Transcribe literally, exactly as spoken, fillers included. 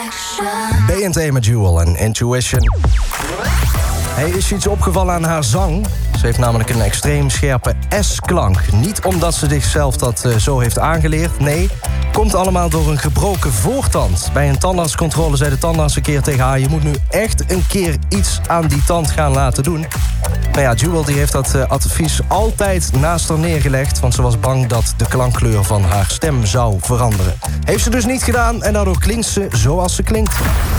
B en T met Jewel en Intuition. Hey, is je iets opgevallen aan haar zang? Ze heeft namelijk een extreem scherpe S-klank. Niet omdat ze zichzelf dat uh, zo heeft aangeleerd, nee. Komt allemaal door een gebroken voortand. Bij een tandartscontrole zei de tandarts een keer tegen haar... je moet nu echt een keer iets aan die tand gaan laten doen. Nou ja, Jewel die heeft dat uh, advies altijd naast haar neergelegd... want ze was bang dat de klankkleur van haar stem zou veranderen. Heeft ze dus niet gedaan en daardoor klinkt ze zoals ze klinkt.